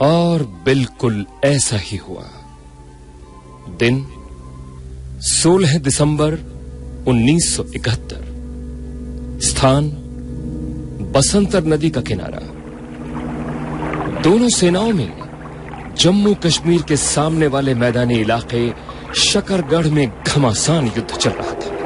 और बिल्कुल ऐसा ही हुआ। दिन 16 दिसंबर 1971। स्थान बसंतर नदी का किनारा। दोनों सेनाओं में जम्मू कश्मीर के सामने वाले मैदानी इलाके शकरगढ़ में घमासान युद्ध चल रहा था।